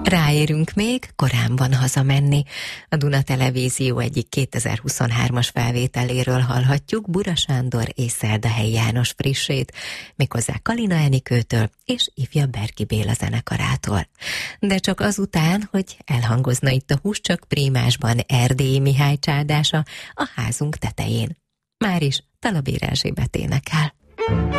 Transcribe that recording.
Ráérünk még, korán van hazamenni. A Duna Televízió egyik 2023-as felvételéről hallhatjuk Bura Sándor és Szerdahelyi János frissét, méghozzá Kalina Enikőtől és ifjabb Berki Béla zenekarától. De csak azután, hogy elhangozna itt a Húscsak prímásban Erdélyi Mihály csádása a házunk tetején. Máris Talabér Erzsébet énekel.